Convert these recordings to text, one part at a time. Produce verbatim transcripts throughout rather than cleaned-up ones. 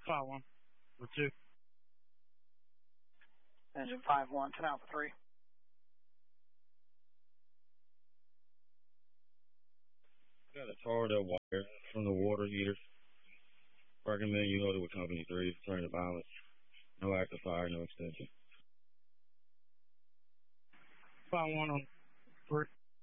Five one. With two. Engine five one, ten Alpha three. Got a Tardell wire from the water heater. Recommend you load it with company three, turn the balance. No active fire, no extension. Five one on three.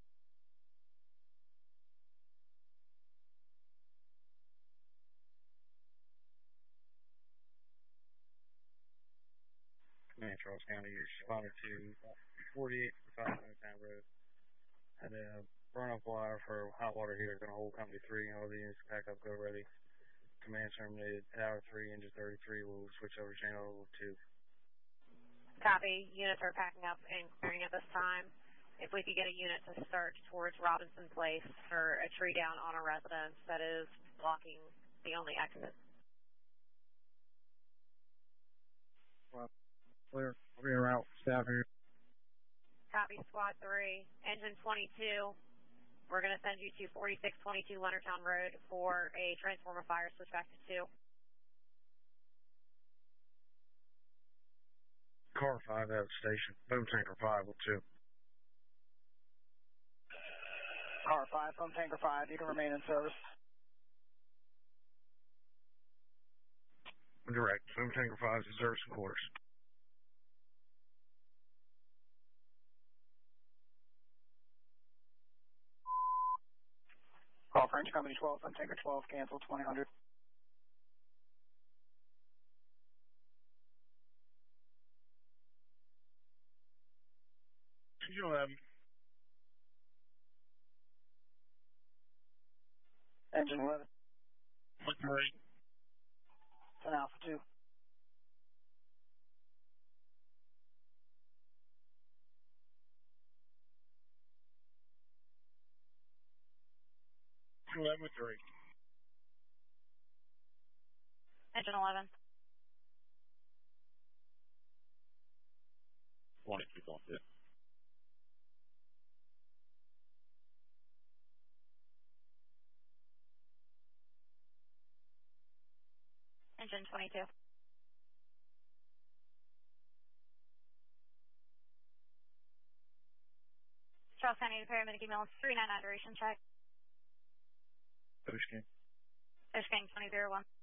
Command Charles County, you responded to forty-eight forty-five Town Road. Had a burn up wire for hot water heater, gonna hold company three, all the units pack up, go ready. Command terminated, tower three, engine thirty-three, we'll switch over to channel two. Copy, units are packing up and clearing at this time. If we could get a unit to start towards Robinson Place for a tree down on a residence that is blocking the only exit. Well, clear, clear out, staff here. Copy, squad three, engine twenty-two. We're going to send you to forty-six twenty-two Leonardtown Road for a transformer fire, switch back to two. Car five out of station, boom tanker five with two. Car five, Foam Tanker five, you can remain in service. Direct, boom tanker five is service and quarters. Call French Company twelve, Foam Tanker twelve, cancel twenty hundred. Engine eleven. Engine eleven. With three. ten Alpha two. eleven with three. Engine eleven. twenty-two point two. Engine twenty-two. Charles County paramedic email three nine nine duration check. Ocean. Ocean twenty zero one.